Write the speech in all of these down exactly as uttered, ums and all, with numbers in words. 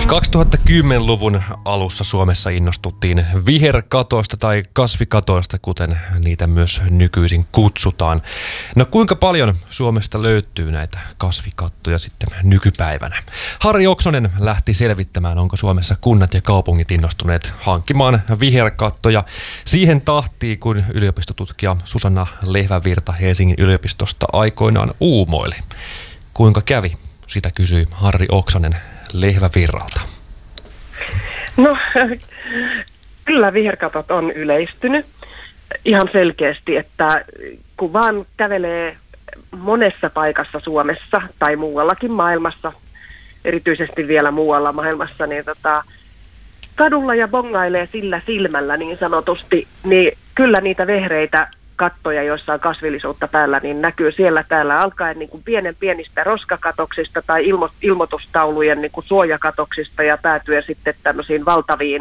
kaksituhattakymmenluvun alussa Suomessa innostuttiin viherkatoista tai kasvikatoista, kuten niitä myös nykyisin kutsutaan. No kuinka paljon Suomesta löytyy näitä kasvikattoja sitten nykypäivänä? Harri Oksonen lähti selvittämään, onko Suomessa kunnat ja kaupungit innostuneet hankkimaan viherkattoja siihen tahtiin, kun yliopistotutkija Susanna Lehvävirta Helsingin yliopistosta aikoinaan uumoili. Kuinka kävi? Sitä kysyi Harri Oksanen Lehvävirralta. No, kyllä viherkatot on yleistynyt ihan selkeästi, että kun vaan kävelee monessa paikassa Suomessa tai muuallakin maailmassa, erityisesti vielä muualla maailmassa, niin tota, kadulla ja bongailee sillä silmällä niin sanotusti, niin kyllä niitä vehreitä kattoja, joissa on kasvillisuutta päällä, niin näkyy siellä täällä alkaen niin kuin pienen pienistä roskakatoksista tai ilmo- ilmoitustaulujen niin kuin suojakatoksista ja päätyen sitten tämmöisiin valtaviin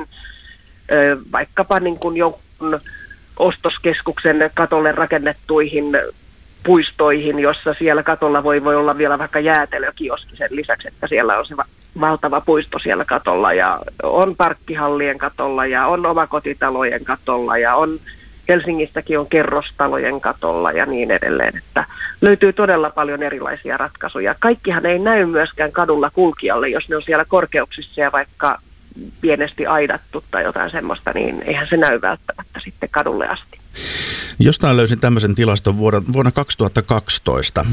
ö, vaikkapa niin kuin jonkun ostoskeskuksen katolle rakennettuihin puistoihin, jossa siellä katolla voi, voi olla vielä vaikka jäätelökioski sen lisäksi, että siellä on se va- valtava puisto siellä katolla ja on parkkihallien katolla ja on omakotitalojen katolla ja on Helsingissäkin on kerrostalojen katolla ja niin edelleen, että löytyy todella paljon erilaisia ratkaisuja. Kaikkihan ei näy myöskään kadulla kulkijalle, jos ne on siellä korkeuksissa ja vaikka pienesti aidattu tai jotain semmoista, niin eihän se näy välttämättä sitten kadulle asti. Jostain löysin tämmöisen tilaston vuonna kaksituhattakaksitoista.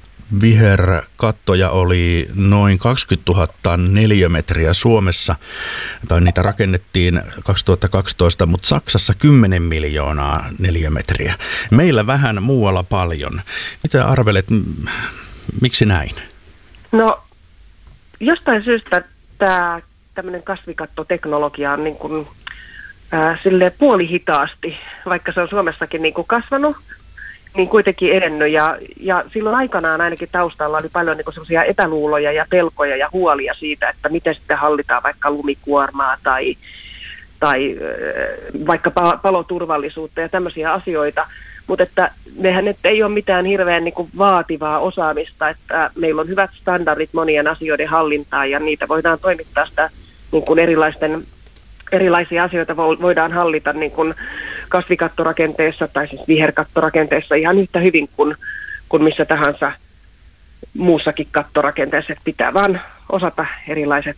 Viherkattoja oli noin kaksikymmentätuhatta neliömetriä Suomessa, tai niitä rakennettiin kaksituhattakaksitoista, mutta Saksassa kymmenen miljoonaa neliömetriä. Meillä vähän, muualla paljon. Mitä arvelet, miksi näin? No, jostain syystä tämä tämmöinen kasvikattoteknologia on niin kuin, äh, silleen puolihitaasti, vaikka se on Suomessakin niin kuin kasvanut, niin kuitenkin edennyt ja, ja silloin aikanaan ainakin taustalla oli paljon niin semmoisia epäluuloja ja pelkoja ja huolia siitä, että miten sitten hallitaan vaikka lumikuormaa tai, tai vaikka paloturvallisuutta ja tämmöisiä asioita, mutta että nehän nyt ei ole mitään hirveän niin kuin vaativaa osaamista, että meillä on hyvät standardit monien asioiden hallintaan ja niitä voidaan toimittaa sitä niin kuin erilaisten Erilaisia asioita voidaan hallita niin kuin kasvikattorakenteessa tai siis viherkattorakenteessa ihan yhtä hyvin kuin, kuin missä tahansa muussakin kattorakenteessa. Pitää vaan osata erilaiset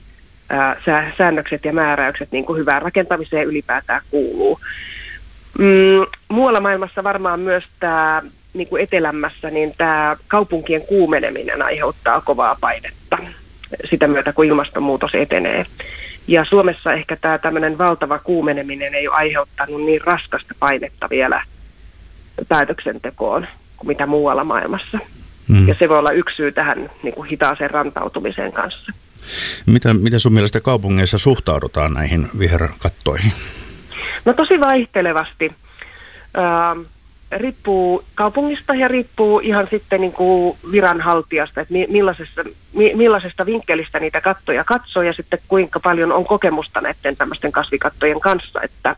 ää, säännökset ja määräykset niin kuin hyvään rakentamiseen ylipäätään kuuluu. Mm, muualla maailmassa varmaan myös tämä niin kuin etelämmässä, niin tämä kaupunkien kuumeneminen aiheuttaa kovaa painetta sitä myötä, kun ilmastonmuutos etenee. Ja Suomessa ehkä tämä tämmöinen valtava kuumeneminen ei ole aiheuttanut niin raskasta painetta vielä päätöksentekoon kuin mitä muualla maailmassa. Hmm. Ja se voi olla yksi syy tähän niin kuin hitaaseen rantautumiseen kanssa. Mitä, miten sun mielestä kaupungeissa suhtaudutaan näihin viherkattoihin? No tosi vaihtelevasti. Ähm, riippuu kaupungista ja riippuu ihan sitten niin kuin viranhaltijasta, että millaisesta, millaisesta vinkkelistä niitä kattoja katsoo ja sitten kuinka paljon on kokemusta näiden tämmöisten kasvikattojen kanssa. Että,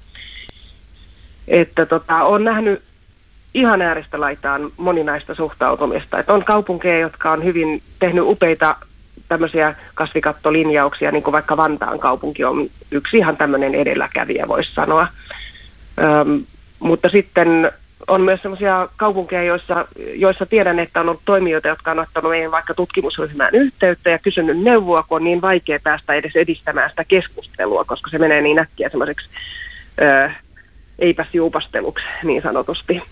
että tota, olen nähnyt ihan äärestä laitaan moninaista suhtautumista. Että on kaupunkeja, jotka on hyvin tehnyt upeita tämmöisiä kasvikattolinjauksia, niin kuin vaikka Vantaan kaupunki on yksi ihan tämmöinen edelläkävijä, voisi sanoa. Öm, mutta sitten on myös sellaisia kaupunkeja, joissa, joissa tiedän, että on ollut toimijoita, jotka on ottanut meidän vaikka tutkimusryhmään yhteyttä ja kysynyt neuvoa, kun on niin vaikea päästä edes edistämään sitä keskustelua, koska se menee niin äkkiä semmoiseksi ö, eipäs juupasteluksi niin sanotusti.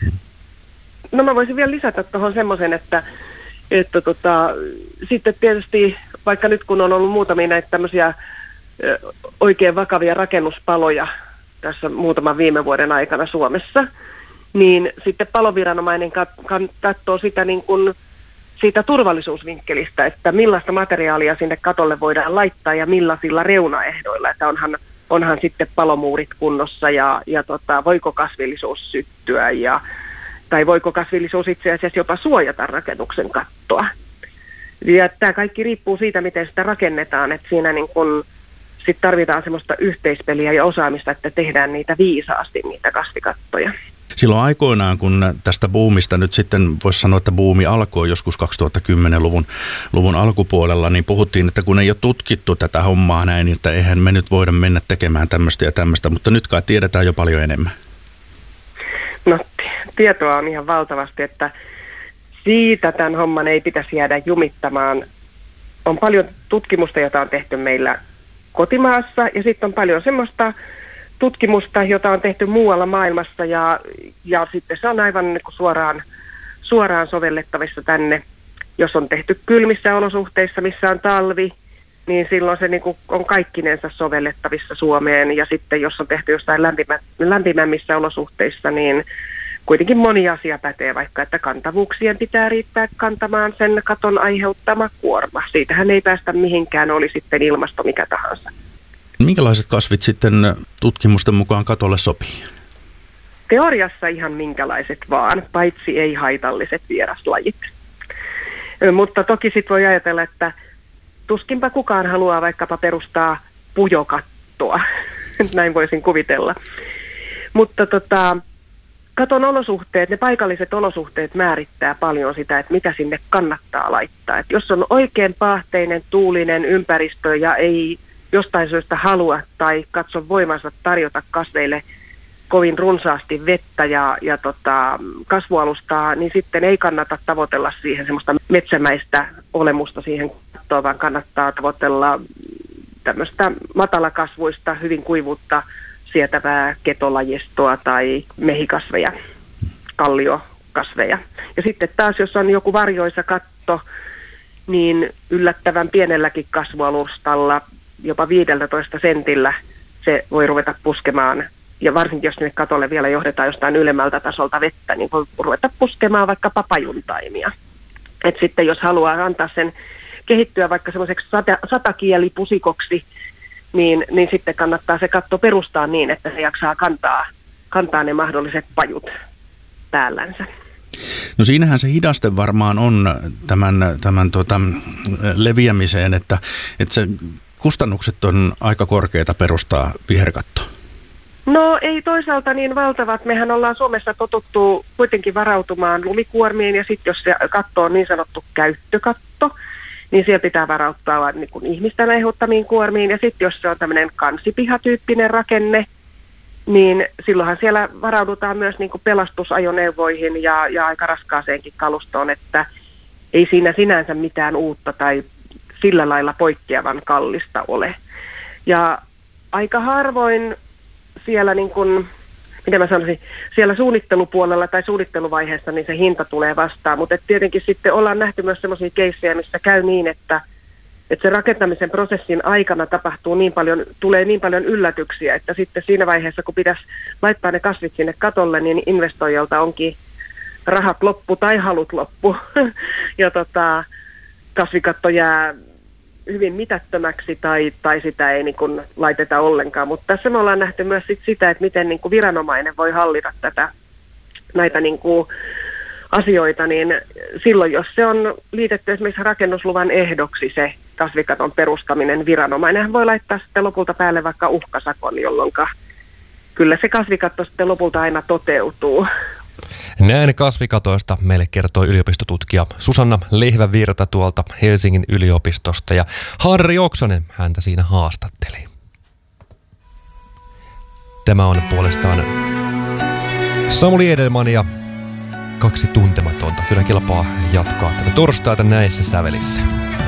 No mä voisin vielä lisätä tuohon semmoisen, että, että tota, sitten tietysti vaikka nyt kun on ollut muutamia näitä tämmöisiä ö, oikein vakavia rakennuspaloja tässä muutaman viime vuoden aikana Suomessa, niin sitten paloviranomainen kat- katsoo sitä niin kuin siitä turvallisuusvinkkelistä, että millaista materiaalia sinne katolle voidaan laittaa ja millaisilla reunaehdoilla, että onhan, onhan sitten palomuurit kunnossa ja, ja tota, voiko kasvillisuus syttyä ja, tai voiko kasvillisuus itse asiassa jopa suojata rakennuksen kattoa. Ja tämä kaikki riippuu siitä, miten sitä rakennetaan, että siinä niin kun sit tarvitaan semmoista yhteispeliä ja osaamista, että tehdään niitä viisaasti, niitä kasvikattoja. Silloin aikoinaan, kun tästä buumista nyt sitten voisi sanoa, että buumi alkoi joskus kaksituhattakymmenluvun luvun alkupuolella, niin puhuttiin, että kun ei ole tutkittu tätä hommaa näin, niin että eihän me nyt voida mennä tekemään tämmöistä ja tämmöistä, mutta nyt kai tiedetään jo paljon enemmän. No tietoa on ihan valtavasti, että siitä tämän homman ei pitäisi jäädä jumittamaan. On paljon tutkimusta, jota on tehty meillä kotimaassa ja sitten on paljon semmoista tutkimusta, jota on tehty muualla maailmassa ja, ja sitten se on aivan niin kuin suoraan, suoraan sovellettavissa tänne. Jos on tehty kylmissä olosuhteissa, missä on talvi, niin silloin se niin kuin on kaikkinensa sovellettavissa Suomeen. Ja sitten jos on tehty jossain lämpimä, lämpimämmissä olosuhteissa, niin kuitenkin moni asia pätee, vaikka että kantavuuksien pitää riittää kantamaan sen katon aiheuttama kuorma. Siitähän ei päästä mihinkään, oli sitten ilmasto mikä tahansa. Minkälaiset kasvit sitten tutkimusten mukaan katolle sopii? Teoriassa ihan minkälaiset vaan, paitsi ei haitalliset vieraslajit. Mutta toki sitten voi ajatella, että tuskinpa kukaan haluaa vaikkapa perustaa pujokattoa. Näin voisin kuvitella. Mutta tota, katon olosuhteet, ne paikalliset olosuhteet määrittää paljon sitä, että mitä sinne kannattaa laittaa. Et jos on oikein paahteinen, tuulinen ympäristö ja ei jostain syystä halua tai katso voimansa tarjota kasveille kovin runsaasti vettä ja, ja tota, kasvualustaa, niin sitten ei kannata tavoitella siihen semmoista metsämäistä olemusta siihen kattoon, vaan kannattaa tavoitella tämmöistä matalakasvuista, hyvin kuivuutta sietävää ketolajistoa tai mehikasveja, kalliokasveja. Ja sitten taas, jos on joku varjoisa katto, niin yllättävän pienelläkin kasvualustalla, jopa viideltätoista sentillä, se voi ruveta puskemaan. Ja varsinkin, jos sinne katolle vielä johdetaan jostain ylemmältä tasolta vettä, niin voi ruveta puskemaan vaikka papajuntaimia. Et sitten jos haluaa antaa sen kehittyä vaikka semmoiseksi sata, satakielipusikoksi, niin, niin sitten kannattaa se katto perustaa niin, että se jaksaa kantaa, kantaa ne mahdolliset pajut päällänsä. No siinähän se hidaste varmaan on tämän, tämän tuota, leviämiseen, että, että se kustannukset on aika korkeita perustaa viherkatto. No ei toisaalta niin valtavat. Mehän ollaan Suomessa totuttu kuitenkin varautumaan lumikuormiin ja sitten jos se katto on niin sanottu käyttökatto, niin siellä pitää varautua niin kuin ihmisten aiheuttamiin kuormiin. Ja sitten jos se on tämmöinen kansipihatyyppinen rakenne, niin silloinhan siellä varaudutaan myös niin kuin pelastusajoneuvoihin ja, ja aika raskaaseenkin kalustoon, että ei siinä sinänsä mitään uutta tai sillä lailla poikkeavan kallista ole. Ja aika harvoin siellä, niin kuin, miten mä sanoisin, siellä suunnittelupuolella tai suunnitteluvaiheessa niin se hinta tulee vastaan, mutta tietenkin sitten ollaan nähty myös sellaisia keissejä, missä käy niin, että, että se rakentamisen prosessin aikana tapahtuu niin paljon, tulee niin paljon yllätyksiä, että sitten siinä vaiheessa, kun pitäisi laittaa ne kasvit sinne katolle, niin investoijalta onkin rahat loppu tai halut loppu. Ja tota, kasvikatto jää hyvin mitättömäksi tai, tai sitä ei niin kuin laiteta ollenkaan. Mutta tässä me ollaan nähty myös sit sitä, että miten niin kuin viranomainen voi hallita tätä, näitä niin kuin asioita, niin silloin jos se on liitetty esimerkiksi rakennusluvan ehdoksi se kasvikaton perustaminen, viranomainen voi laittaa sitten lopulta päälle vaikka uhkasakon, jolloin kyllä se kasvikatto sitten lopulta aina toteutuu. Näin kasvikatoista meille kertoi yliopistotutkija Susanna Lehvävirta tuolta Helsingin yliopistosta ja Harri Oksanen häntä siinä haastatteli. Tämä on puolestaan Samuli Edelman ja Kaksi tuntematonta. Kyllä kelpaa jatkaa tätä torstaita näissä sävelissä.